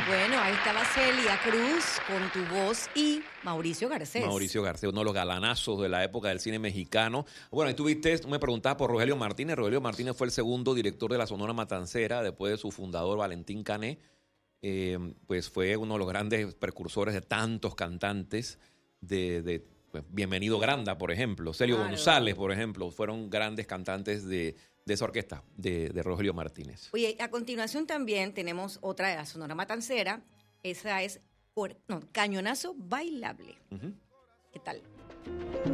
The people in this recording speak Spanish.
Bueno, ahí estaba Celia Cruz con tu voz y Mauricio Garcés. Mauricio Garcés, uno de los galanazos de la época del cine mexicano. Bueno, y tú me preguntabas por Rogelio Martínez. Rogelio Martínez fue el segundo director de la Sonora Matancera, después de su fundador Valentín Cané. Pues fue uno de los grandes precursores de tantos cantantes pues, Bienvenido Granda, por ejemplo, Celio González, por ejemplo, fueron grandes cantantes de esa orquesta de Rogelio Martínez. Oye, a continuación también tenemos otra de la Sonora Matancera, esa es Cañonazo Bailable. ¿Qué tal?